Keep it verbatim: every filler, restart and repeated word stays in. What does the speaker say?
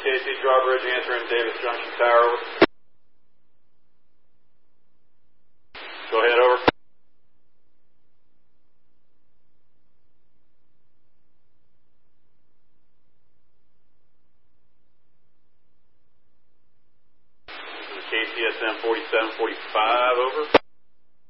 K C Drawbridge answering Davis Junction Tower, over. Go ahead, over. K C S M forty-seven forty-five, over.